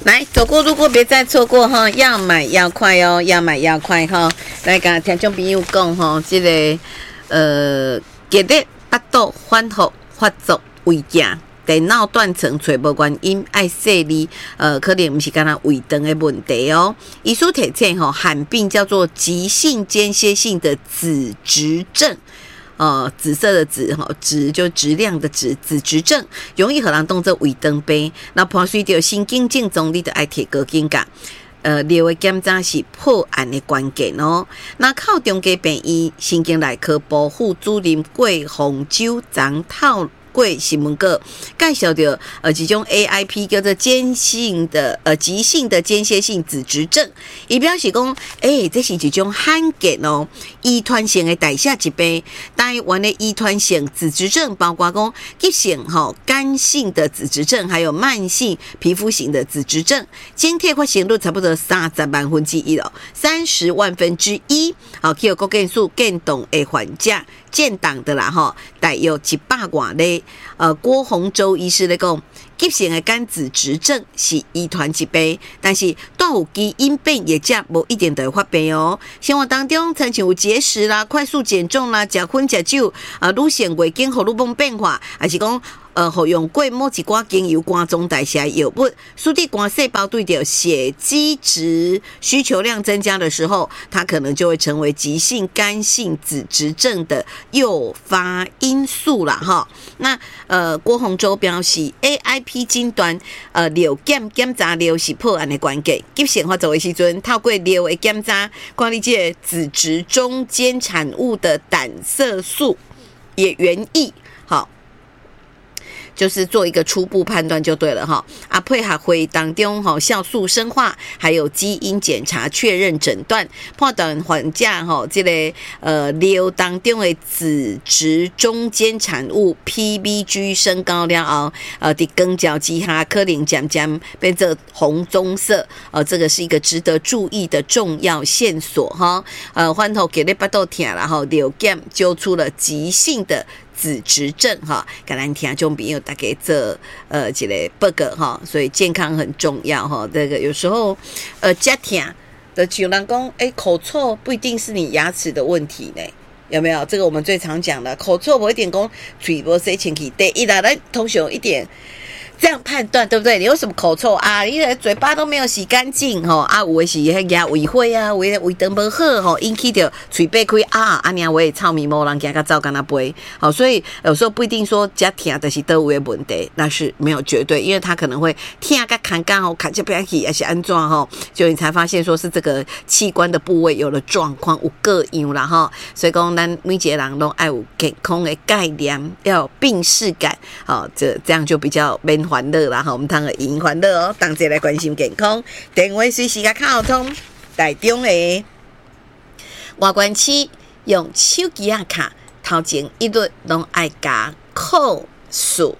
来走过路过别再错过哈，要买要快哦，要买要快哈。来跟听众朋友讲哈，这个今日巴肚反复发作胃镜，电脑断层找无原因，爱说你可能不是干那胃肠的问题哦。医师提醒吼，罕病叫做急性间歇性的子质症。紫色的紫质就质量的质，子质症容易互人当作胃肠病。那伴随着神经症状，你就爱摕高警觉。尿的检查是破案的关键哦。那靠中家病院神经内科部副主任桂洪洲昨透过新闻稿介绍着一种 AIP 叫做急性的间歇性子质症，伊表示讲，这是一种罕见哦遗传性的代谢疾病。台湾的遗传性子质症包括讲急性肝性的子质症，还有慢性皮肤型的子质症，整体发生率差不多30万分之一了，30万分之一。去有国健署建档的患者。建档的啦大约100多例。郭洪洲医师咧讲，急性的肝子质症是遗传疾病，但是都有基因病也者无一定就会发病哦。生活当中，亲像有节食啦、快速减重啦、食薰食酒乳腺月经荷尔蒙变化，还是讲服用过某一寡经由肝总代谢药物，使得肝细胞对着血基质需求量增加的时候，它可能就会成为急性肝性子质症的诱发因素啦哈。那郭洪洲表示 ，AIP 诊断尿检查尿是破案的关键。急性发作的时阵，透过尿的检查，看你这子质中间产物的胆色素也原意好。就是做一个初步判断就对了哈。配合会当中酵素生化，还有基因检查确认诊断，判断患者这个尿当中的子质中间产物 PBG 升高了后，在光照之下可能渐渐变成红棕色，这个是一个值得注意的重要线索哈。反头给你巴肚痛然后尿检揪出了急性的子质症哈，跟咱听众朋友大家做一个报告哈，所以健康很重要哈。这个有时候家痛的像人讲，口臭不一定是你牙齿的问题呢，有没有？这个我们最常讲的口臭不一定讲嘴不洗清气，第一啦，咱通常有一点。这样判断对不对？你为什么口臭啊？你的嘴巴都没有洗干净有的是牙胃火啊，胃肠不好引起的嘴巴开娘我也臭咪毛人家个照干那杯所以有时候不一定说家痛的是倒位的问题，那是没有绝对，因为他可能会痛个看干看这边去还是安怎就你才发现说是这个器官的部位有了状况有各样啦所以讲咱每一个人都要有健康的概念，要有病识感这样就比较免烦恼啦我们通个赢烦恼同齐来关心健康。电话随时甲敲通，台中的外关区用手机卡头前一律拢爱加扣数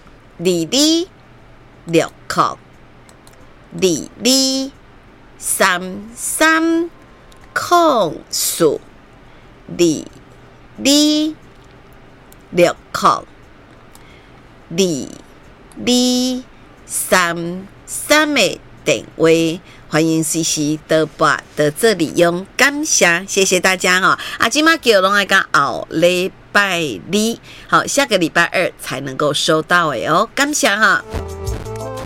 22602233扣数22602233的电话，欢迎随时到这里用，感谢，谢谢大家今嘛叫拢爱讲后礼拜二，好，下个礼拜二才能够收到的感谢